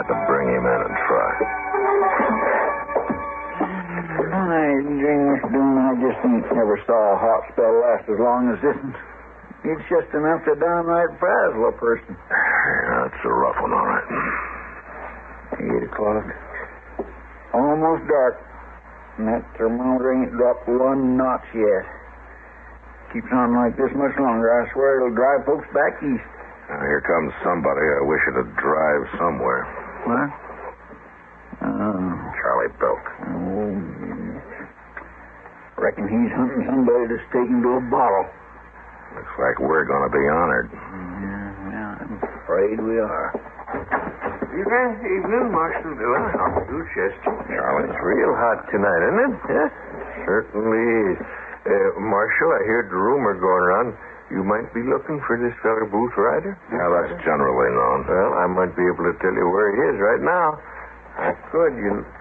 Then bring him in and try. I just never saw a hot spell last as long as this one. It's just enough to downright frazzle a person. Yeah, that's a rough one, all right. 8 o'clock. Almost dark. And that thermometer ain't dropped 1 notch yet. Keeps on like this much longer, I swear it'll drive folks back east. Now, here comes somebody I wish it'd drive somewhere. What? Charlie Bilk. Oh, yes. Reckon he's hunting somebody to stake him to a bottle. Looks like we're going to be honored. Yeah, I'm afraid we are. Evening, Marshal Dillon. How do you, Chester? Charlie. It's real hot tonight, isn't it? Yeah, certainly is. Marshal, I heard the rumor going around you might be looking for this feller Booth Ryder. Yeah, that's generally known. Well, I might be able to tell you where he is right now. I could,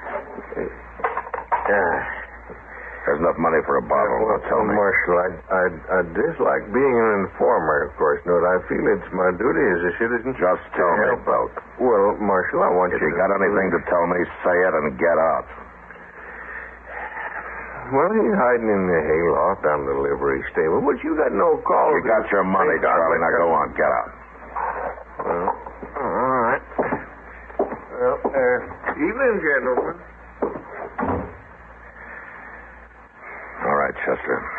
There's enough money for a bottle. Now tell me. Marshal, I dislike being an informer, of course, but I feel it's my duty as a citizen. Just tell me, Bilk. Well, Marshal, I want If you you to... got anything to tell me, say it and get out. Well, he's hiding in the hayloft down the livery stable, but you got no call. You got your money, Charlie. Now go on. Get out. Well, all right. Well, evening, gentlemen. All right, Chester.